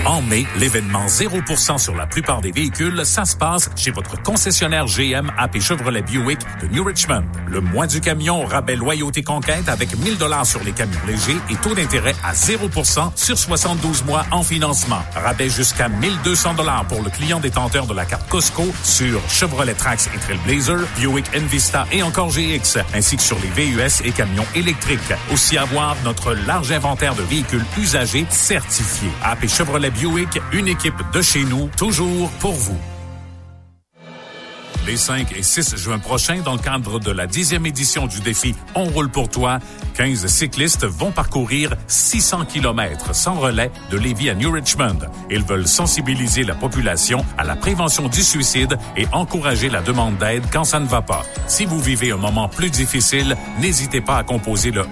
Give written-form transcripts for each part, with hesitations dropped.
En mai, l'événement 0% sur la plupart des véhicules, ça se passe chez votre concessionnaire GM AP Chevrolet Buick de New Richmond. Le mois du camion, rabais loyauté conquête avec 1000 $ sur les camions légers et taux d'intérêt à 0% sur 72 mois en financement. Rabais jusqu'à 1200 $ pour le client détenteur de la carte Costco sur Chevrolet Trax et Trailblazer, Buick Envista et encore GX, ainsi que sur les VUS et camions électriques. Aussi avoir notre large inventaire de véhicules usagés certifiés. AP Chevrolet Buick, une équipe de chez nous, toujours pour vous. Les 5 et 6 juin prochains, dans le cadre de la 10e édition du défi On roule pour toi, 15 cyclistes vont parcourir 600 km sans relais de Lévis à New Richmond. Ils veulent sensibiliser la population à la prévention du suicide et encourager la demande d'aide quand ça ne va pas. Si vous vivez un moment plus difficile, n'hésitez pas à composer le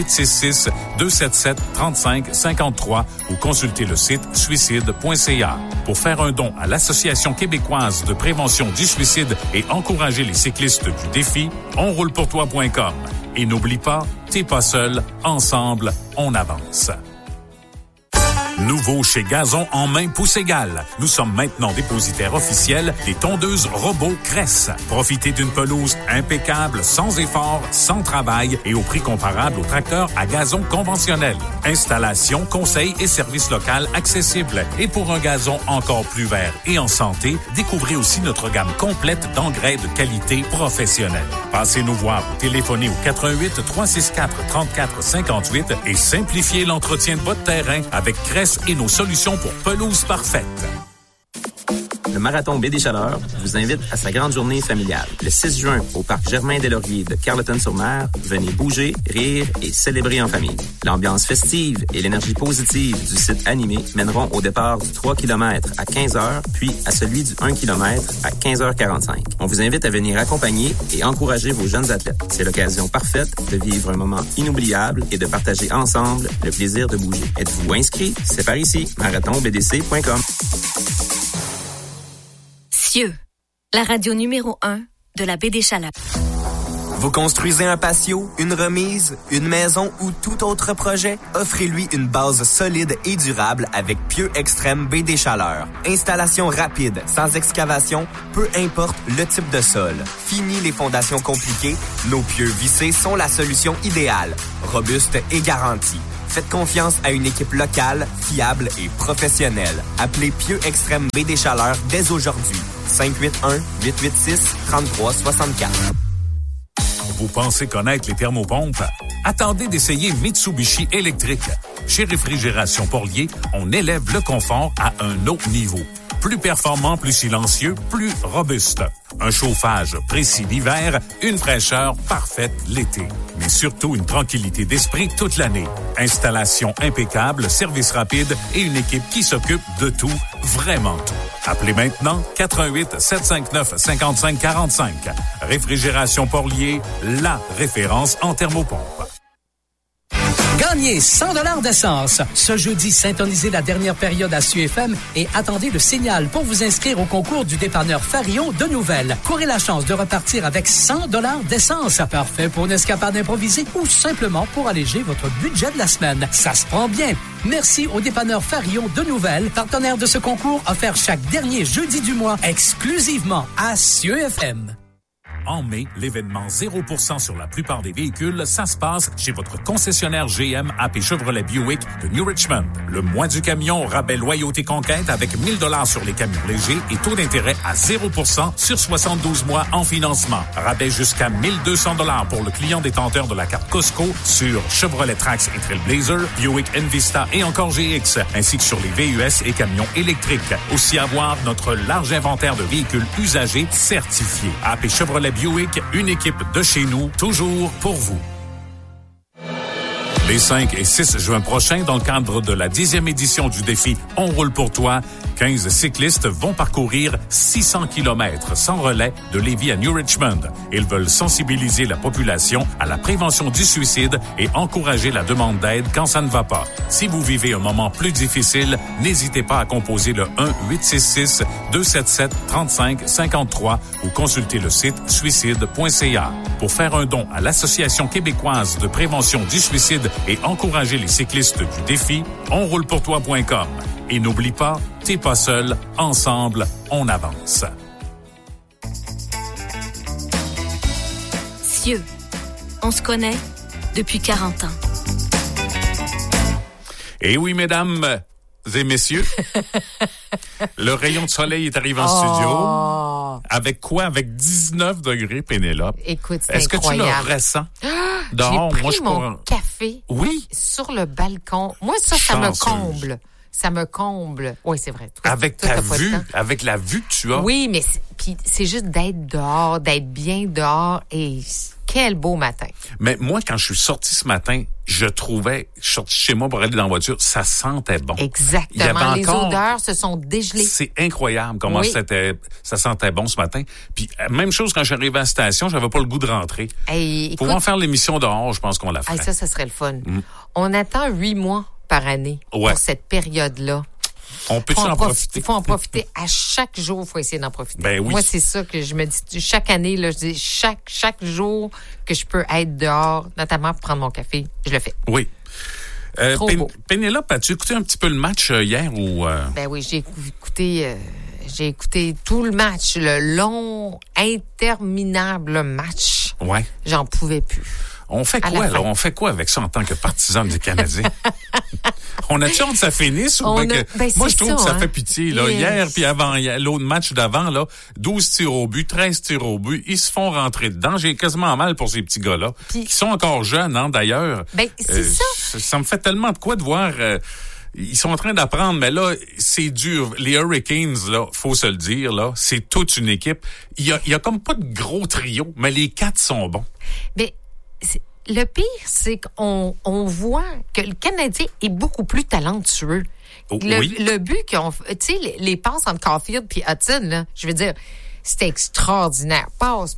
1-866-277-3553 ou consulter le site suicide.ca. Pour faire un don à l'Association québécoise de prévention du suicide et encourager les cyclistes du défi, onroulepourtoi.com. Et n'oublie pas, t'es pas seul, ensemble, on avance. Nouveau chez Gazon en main pouce égale. Nous sommes maintenant dépositaires officiels des tondeuses robots Cress. Profitez d'une pelouse impeccable, sans effort, sans travail et au prix comparable aux tracteurs à gazon conventionnel. Installation, conseil et service local accessibles. Et pour un gazon encore plus vert et en santé, découvrez aussi notre gamme complète d'engrais de qualité professionnelle. Passez nous voir ou téléphonez au 88 364 34 58 et simplifiez l'entretien de votre terrain avec Cress et nos solutions pour pelouse parfaite. Le Marathon Baie des Chaleurs vous invite à sa grande journée familiale. Le 6 juin, au Parc Germain-des-Lauriers de Carleton-sur-Mer, venez bouger, rire et célébrer en famille. L'ambiance festive et l'énergie positive du site animé mèneront au départ du 3 km à 15h, puis à celui du 1 km à 15h45. On vous invite à venir accompagner et encourager vos jeunes athlètes. C'est l'occasion parfaite de vivre un moment inoubliable et de partager ensemble le plaisir de bouger. Êtes-vous inscrit? C'est par ici, marathonbdc.com. Cieux, la radio numéro 1 de la Baie des Chaleurs. Vous construisez un patio, une remise, une maison ou tout autre projet? Offrez-lui une base solide et durable avec Pieux Extrême Baie des Chaleurs. Installation rapide, sans excavation, peu importe le type de sol. Fini les fondations compliquées, nos pieux vissés sont la solution idéale, robuste et garantie. Faites confiance à une équipe locale, fiable et professionnelle. Appelez Pieux Extrême Baie des Chaleurs dès aujourd'hui. 581-886-3364. Vous pensez connaître les thermopompes? Attendez d'essayer Mitsubishi électrique. Chez Réfrigération Porlier, on élève le confort à un autre niveau. Plus performant, plus silencieux, plus robuste. Un chauffage précis l'hiver, une fraîcheur parfaite l'été. Mais surtout une tranquillité d'esprit toute l'année. Installation impeccable, service rapide et une équipe qui s'occupe de tout, vraiment tout. Appelez maintenant 88 759 55 45. Réfrigération Porlier, la référence en thermopompe. Gagnez 100 $ d'essence. Ce jeudi, syntonisez la dernière période à SUFM et attendez le signal pour vous inscrire au concours du dépanneur Farillon de Nouvelles. Courez la chance de repartir avec 100 $ d'essence. Parfait pour une escapade improvisée ou simplement pour alléger votre budget de la semaine. Ça se prend bien. Merci au dépanneur Farillon de Nouvelles, partenaire de ce concours offert chaque dernier jeudi du mois exclusivement à SUFM. En mai, l'événement 0% sur la plupart des véhicules, ça se passe chez votre concessionnaire GM AP Chevrolet Buick de New Richmond. Le mois du camion, rabais loyauté conquête avec 1000 $ sur les camions légers et taux d'intérêt à 0% sur 72 mois en financement. Rabais jusqu'à 1200 $ pour le client détenteur de la carte Costco sur Chevrolet Trax et Trailblazer, Buick Envista et encore GX, ainsi que sur les VUS et camions électriques. Aussi avoir notre large inventaire de véhicules usagés certifiés. AP Chevrolet Buick, une équipe de chez nous, toujours pour vous. Les 5 et 6 juin prochains, dans le cadre de la 10e édition du défi On roule pour toi, 15 cyclistes vont parcourir 600 km sans relais de Lévis à New Richmond. Ils veulent sensibiliser la population à la prévention du suicide et encourager la demande d'aide quand ça ne va pas. Si vous vivez un moment plus difficile, n'hésitez pas à composer le 1-866-277-3553 ou consulter le site suicide.ca. Pour faire un don à l'Association québécoise de prévention du suicide et encourager les cyclistes du défi, onroulepourtoi.com. Et n'oublie pas, t'es pas seul, ensemble, on avance. Cieux, on se connaît depuis 40 ans. Et oui, mesdames et messieurs, le rayon de soleil est arrivé en studio. Avec quoi? Avec 19 degrés, Pénélope. Écoute, c'est Est-ce incroyable. que tu le ressens? Dehors, j'ai pris moi, je mon café sur le balcon. Moi, ça me comble. Ça me comble. Oui, c'est vrai. Avec ta vue, avec la vue que tu as. Oui, mais c'est juste d'être dehors, d'être bien dehors et quel beau matin. Mais moi, quand je suis sorti ce matin, je suis sorti chez moi pour aller dans la voiture, ça sentait bon. Exactement. Les odeurs se sont dégelées. C'est incroyable comment ça sentait bon ce matin. Puis, même chose quand je suis arrivé à la station, j'avais pas le goût de rentrer. Pouvoir faire l'émission dehors, je pense qu'on la ferait. Ça serait le fun. On attend 8 mois par année pour cette période-là. On peut en profiter? Il faut en profiter. À chaque jour, il faut essayer d'en profiter. Ben oui. Moi, c'est ça que je me dis. Chaque année, là, je dis chaque jour que je peux être dehors, notamment pour prendre mon café, je le fais. Oui. Pénélope, as-tu écouté un petit peu le match hier ou... Ben oui, j'ai écouté tout le match, le long, interminable match. Ouais. J'en pouvais plus. On fait quoi, là? On fait quoi avec ça en tant que partisan du Canadien? On a-tu hâte que ça finisse? Moi, je trouve que ça fait pitié. Là. Hier, puis avant, l'autre match d'avant, là, 12 tirs au but, 13 tirs au but. Ils se font rentrer dedans. J'ai quasiment mal pour ces petits gars-là, qui sont encore jeunes, hein, d'ailleurs. C'est ça. Ça me fait tellement de quoi de voir... ils sont en train d'apprendre, mais là, c'est dur. Les Hurricanes, là, faut se le dire, là, c'est toute une équipe. Il y a comme pas de gros trio, mais les 4 sont bons. Mais... Le pire, c'est qu'on voit que le Canadien est beaucoup plus talentueux. Le but qu'on fait, tu sais, les passes entre Caulfield puis Hudson, là, je veux dire, c'était extraordinaire. Passe.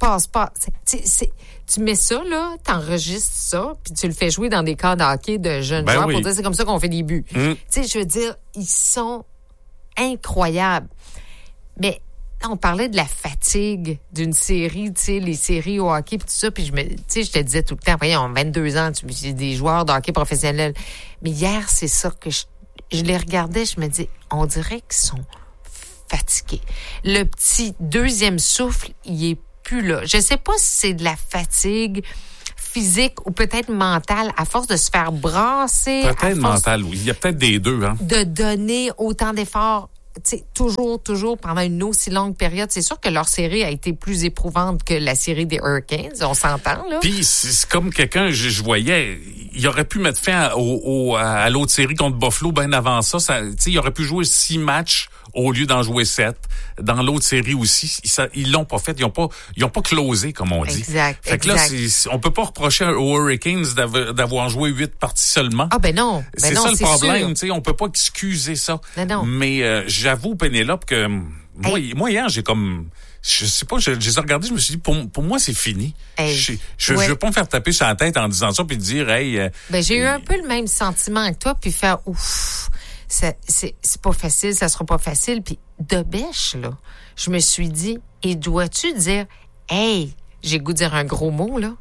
Tu mets ça, là, t'enregistres ça, puis tu le fais jouer dans des cas de hockey de jeunes joueurs pour dire c'est comme ça qu'on fait des buts. Tu sais, je veux dire, ils sont incroyables. Mais on parlait de la fatigue d'une série, tu sais, les séries au hockey puis tout ça, puis je te disais tout le temps, voyons, on a 22 ans, tu es des joueurs de hockey professionnels. Mais hier, c'est ça que je les regardais, je me dis, on dirait qu'ils sont fatigués. Le petit deuxième souffle, il est plus là. Je sais pas si c'est de la fatigue physique ou peut-être mentale, à force de se faire brasser. Peut-être mentale, oui. Il y a peut-être des deux, hein. De donner autant d'efforts. T'sais, toujours pendant une aussi longue période. C'est sûr que leur série a été plus éprouvante que la série des Hurricanes. On s'entend, là. Puis, c'est comme quelqu'un, je voyais, il aurait pu mettre fin à l'autre série contre Buffalo bien avant ça. Il aurait pu jouer 6 matchs au lieu d'en jouer 7. Dans l'autre série aussi, ils l'ont pas fait. Ils ont pas closé, comme on dit. Exact. Fait que là, on peut pas reprocher aux Hurricanes d'avoir joué 8 parties seulement. Ah, ben non. C'est ça le problème, tu sais. On peut pas excuser ça. Non. Mais, j'avoue, Pénélope, que moi, hier, j'ai comme... Je sais pas, je les ai regardés, je me suis dit, pour moi, c'est fini. Je veux pas me faire taper sur la tête en disant ça puis dire, j'ai eu un peu le même sentiment que toi, puis faire, ouf, c'est pas facile, ça sera pas facile. Puis de bêche, là, je me suis dit, et dois-tu dire, j'ai goût de dire un gros mot, là.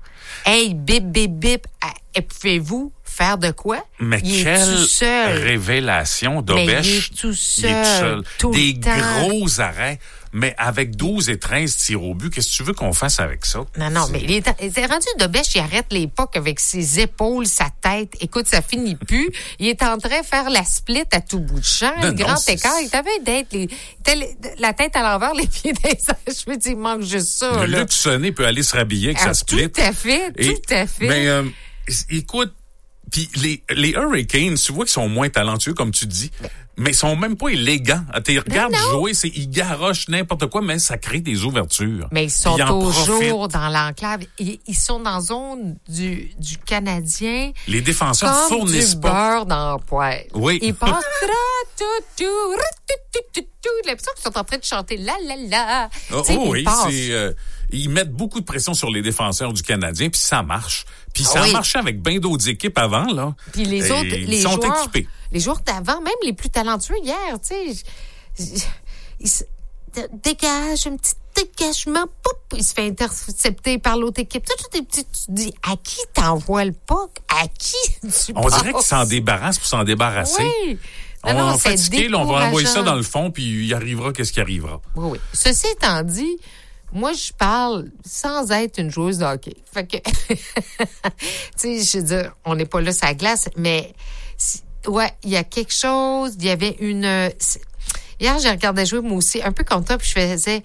Bip, pouvez-vous faire de quoi? Mais quelle révélation d'Obèche. Il est tout seul. Des gros arrêts. Mais avec 12 et 13 tirs au but, qu'est-ce que tu veux qu'on fasse avec ça? Non, mais c'est rendu d'Obèche, il arrête l'époque avec ses épaules, sa tête. Écoute, ça finit plus. Il est en train de faire la split à tout bout de champ, le grand écart. Il t'avait d'être la tête à l'envers, les pieds dans les airs. Je me dis, il manque juste ça. Luc Sonnet peut aller se rhabiller avec sa split. Tout à fait. Mais écoute, puis les Hurricanes, tu vois qu'ils sont moins talentueux, comme tu dis, mais ils sont même pas élégants. Tu regardes jouer, ils garochent n'importe quoi, mais ça crée des ouvertures. Mais ils sont toujours dans l'enclave. Ils sont dans la zone du Canadien. Les défenseurs fournissent pas. Comme du beurre dans le poêle. Oui. Ils passent l'impression qu'ils sont en train de chanter la la la. Ils mettent beaucoup de pression sur les défenseurs du Canadien, puis ça marche. Puis ça a marché avec bien d'autres équipes avant, là. Puis les autres, ils sont équipés. Les joueurs d'avant, même les plus talentueux hier, tu sais, ils dégagent un petit dégagement, il se fait intercepter par l'autre équipe. Tu te dis, à qui t'envoies le puck? À qui tu On dirait qu'ils s'en débarrassent pour s'en débarrasser. Oui. Non, on va c'est fatiguer, là, on va envoyer ça décourageant. dans le fond, puis il arrivera qu'est-ce qui arrivera. Oui, oui. Ceci étant dit, moi, je parle sans être une joueuse de hockey. Fait que, tu sais, je veux dire, on n'est pas là sur la glace, mais ouais, il y a quelque chose, il y avait une... Hier, j'ai regardé jouer, moi aussi, un peu comme toi, puis je faisais,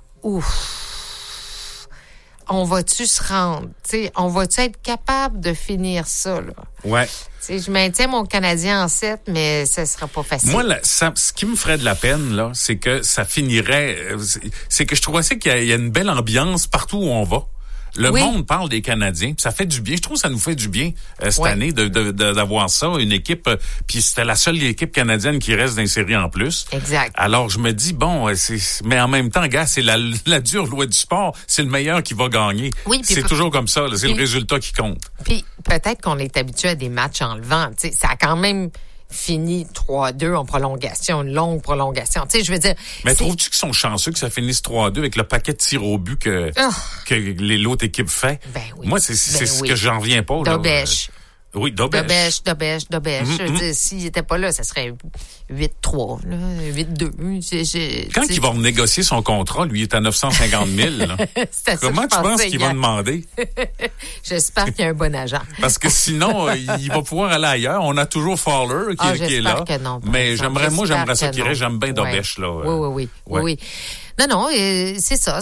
ouf, on va-tu se rendre? Tu sais, on va-tu être capable de finir ça, là? Ouais. Tu sais, je maintiens mon Canadien en 7, mais ça sera pas facile. Moi, ce qui me ferait de la peine, là, c'est que ça finirait... C'est que je trouve aussi qu'il y a une belle ambiance partout où on va. Le monde parle des Canadiens, puis ça fait du bien. Je trouve que ça nous fait du bien cette année d'avoir ça, une équipe. Puis c'était la seule équipe canadienne qui reste dans les séries en plus. Exact. Alors je me dis bon, mais en même temps, gars, c'est la dure loi du sport. C'est le meilleur qui va gagner. Oui, c'est toujours comme ça. Là, c'est le résultat qui compte. Puis peut-être qu'on est habitué à des matchs enlevants. Tu sais, ça a quand même fini 3-2 en prolongation, une longue prolongation. Tu sais, je veux dire... Mais trouves-tu qu'ils sont chanceux que ça finisse 3-2 avec le paquet de tirs au but que l'autre équipe fait? Ben oui. Moi, c'est ce que j'en reviens pas. Dobèche. Oui, Dobèche. Dobèche. Je veux dire, s'il n'était pas là, ça serait 8-3, là, 8-2. Quand il va négocier son contrat, lui, il est à 950 000. Là. Comment tu penses qu'il va demander? J'espère qu'il y a un bon agent. Parce que sinon, il va pouvoir aller ailleurs. On a toujours Fowler qui est là. Que non, mais j'aimerais ça qu'il reste. J'aime bien Dobèche. Là. Oui. Non, c'est ça.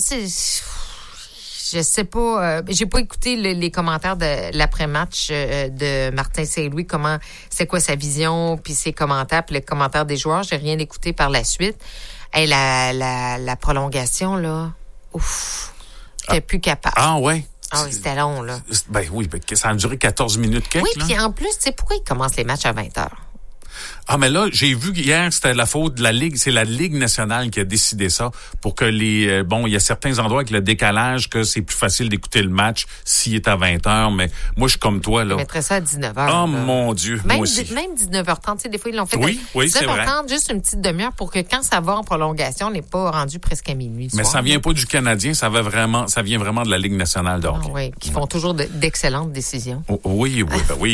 Je sais pas, j'ai pas écouté les commentaires de l'après-match de Martin Saint-Louis, c'est quoi sa vision, puis ses commentaires, puis les commentaires des joueurs. J'ai rien écouté par la suite. Hey, la prolongation, là, j'étais plus capable. Ah ouais? Ah oui, c'était long, là. Ben oui, ça a duré 14 minutes quelques. Oui, puis en plus, tu sais, pourquoi ils commencent les matchs à 20h? Ah, mais là, j'ai vu qu'hier, c'était la faute de la Ligue. C'est la Ligue nationale qui a décidé ça pour que il y a certains endroits avec le décalage que c'est plus facile d'écouter le match s'il est à 20h. Mais moi, je suis comme toi, là. Je mettrais ça à 19h. Oh, là. Mon Dieu. Même, moi aussi. Même 19h30, tu sais, des fois, ils l'ont fait. Oui, c'est vrai. 19h30, juste une petite demi-heure pour que quand ça va en prolongation, on n'est pas rendu presque à minuit. Mais ça vient pas du Canadien, ça vient vraiment de la Ligue nationale de hockey. Oui, qui font toujours d'excellentes décisions. Oh, oui.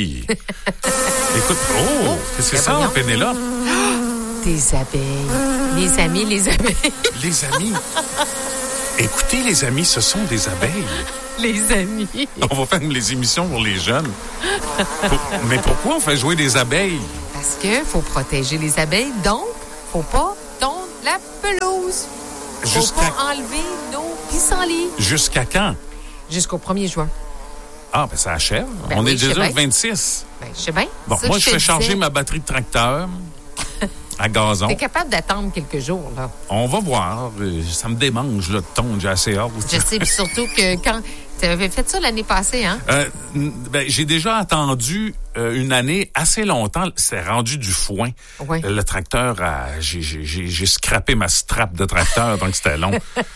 Écoute, c'est ça, Pénélope? Des abeilles. Les amis. Les amis. Écoutez, les amis, ce sont des abeilles. Les amis. On va faire les émissions pour les jeunes. Mais pourquoi on fait jouer des abeilles? Parce que faut protéger les abeilles, donc faut pas tondre la pelouse. Faut pas enlever nos pissenlits. Jusqu'à quand? Jusqu'au 1er juin. Ah, ben ça achève. On est déjà le 26. Ben, je sais bien. Bon, moi, je fais charger ma batterie de tracteur à gazon. T'es capable d'attendre quelques jours, là. On va voir. Ça me démange, là, de tondre. J'ai assez hâte. Je sais, puis surtout que quand... Tu avais fait ça l'année passée, hein? J'ai déjà attendu une année assez longtemps. C'est rendu du foin. Oui. Le tracteur, j'ai scrappé ma strap de tracteur, donc c'était long.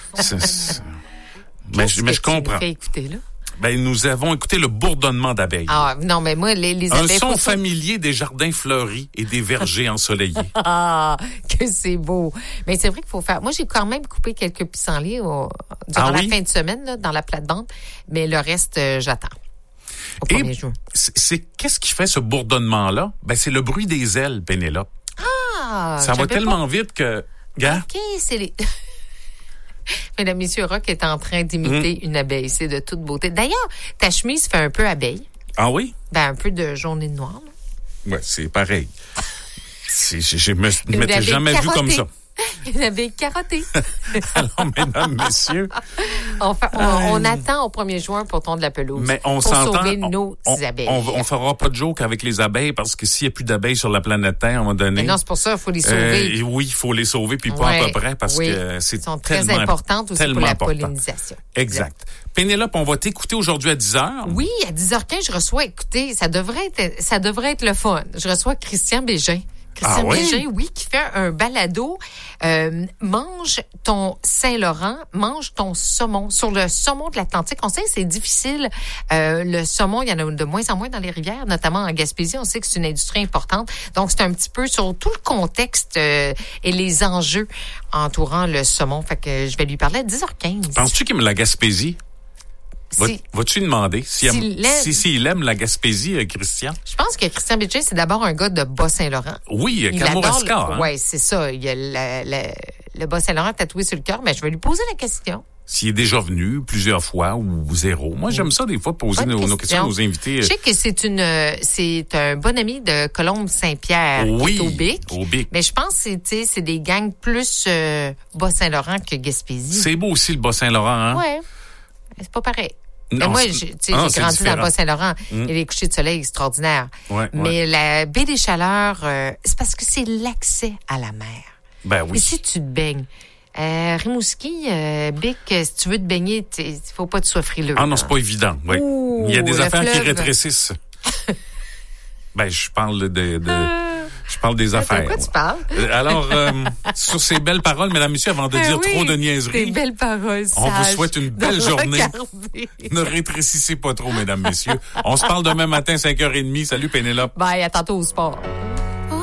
Mais je comprends. Tu écouter, là? Nous avons écouté le bourdonnement d'abeilles. Ah, non, mais moi, les abeilles... Un son familier des jardins fleuris et des vergers ensoleillés. Ah, que c'est beau. Mais c'est vrai qu'il faut faire... Moi, j'ai quand même coupé quelques pissenlits durant la fin de semaine, là, dans la plate-bande, mais le reste, j'attends. Au 1er juin. Qu'est-ce qui fait ce bourdonnement-là? C'est le bruit des ailes, Pénélope. Ah! Ça va tellement vite que... OK, c'est les... Mesdames, messieurs, Rock est en train d'imiter une abeille. C'est de toute beauté. D'ailleurs, ta chemise fait un peu abeille. Ah oui? Un peu de jaune et de noir. Oui, c'est pareil. Je me m'étais jamais vu comme ça. Une abeille carottée. Alors, mesdames, messieurs... On attend au 1er juin pour tondre la pelouse. Mais on pour s'entend... sauver nos abeilles. On fera pas de joke avec les abeilles parce que s'il n'y a plus d'abeilles sur la planète Terre, à un moment donné... Mais non, c'est pour ça, il faut les sauver. Oui, il faut les sauver, puis pas à peu près, parce que c'est sont très importantes aussi pour la pollinisation. Exact. Pénélope, on va t'écouter aujourd'hui à 10h. Oui, à 10h15, je reçois, écoutez, ça devrait être le fun. Je reçois Christian Bégin. Christian Bégin, oui, qui fait un balado. Mange ton Saint-Laurent, mange ton saumon. Sur le saumon de l'Atlantique, on sait que c'est difficile. Le saumon, il y en a de moins en moins dans les rivières, notamment en Gaspésie. On sait que c'est une industrie importante. Donc, c'est un petit peu sur tout le contexte et les enjeux entourant le saumon. Fait que je vais lui parler à 10h15. Penses-tu qu'il me la Gaspésie? Vas-tu lui demander s'il aime la Gaspésie, Christian? Je pense que Christian Bécher, c'est d'abord un gars de Bas-Saint-Laurent. Oui, Kamouraska. Hein? Oui, c'est ça. Il y a le Bas-Saint-Laurent tatoué sur le cœur. Mais je vais lui poser la question. S'il est déjà venu plusieurs fois ou zéro. Moi, j'aime ça des fois poser nos questions à nos invités. Je sais que c'est un bon ami de Colombe Saint-Pierre qui est au Bic. Mais je pense que c'est des gangs plus Bas-Saint-Laurent que Gaspésie. C'est beau aussi le Bas-Saint-Laurent, hein? Ouais. C'est pas pareil. Non, moi, j'ai grandi dans le Bas-Saint-Laurent. Il y a des couchers de soleil extraordinaires. Mais la baie des Chaleurs, c'est parce que c'est l'accès à la mer. Ben oui. Et si tu te baignes, Rimouski, Bic, si tu veux te baigner, il faut pas que tu sois frileux. Ah non, c'est pas évident. Oui. Ouh, il y a des affaires fleuve. qui rétrécissent. Je parle je parle des affaires. De quoi tu parles? Alors, sur ces belles paroles, mesdames, messieurs, avant de dire trop de niaiseries, des belles paroles on vous souhaite une belle journée. Regarder. Ne rétrécissez pas trop, mesdames, messieurs. On se parle demain matin, 5h30. Salut, Pénélope. Bye, à tantôt au sport.